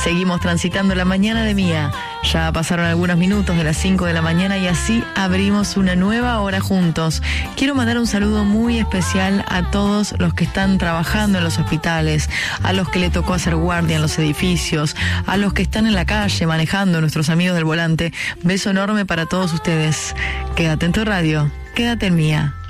Seguimos transitando la mañana de Mía. Ya pasaron algunos minutos de las 5 de la mañana y así abrimos una nueva hora juntos. Quiero mandar un saludo muy especial a todos los que están trabajando en los hospitales, a los que le tocó hacer guardia en los edificios, a los que están en la calle manejando, nuestros amigos del volante. Beso enorme para todos ustedes. Quédate en tu radio, quédate en Mía.